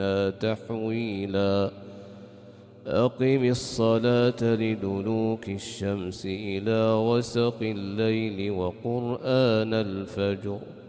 تحويلا أقم الصلاة لدلوك الشمس إلى غسق الليل وقرآن الفجر